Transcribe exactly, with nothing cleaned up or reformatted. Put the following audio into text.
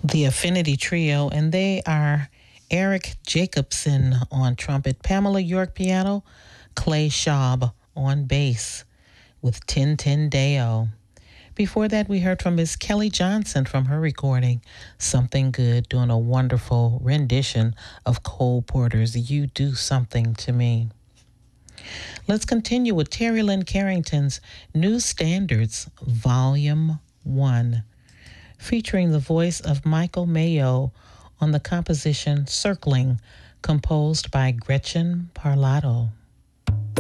the Affinity Trio, and they are Eric Jacobson on trumpet, Pamela York piano, Clay Schaub on bass with ten ten Deo. Before that, we heard from Miss Kelly Johnson from her recording, Something Good, doing a wonderful rendition of Cole Porter's You Do Something to Me. Let's continue with Terry Lynn Carrington's New Standards, Volume one, featuring the voice of Michael Mayo on the composition Circling, composed by Gretchen Parlato.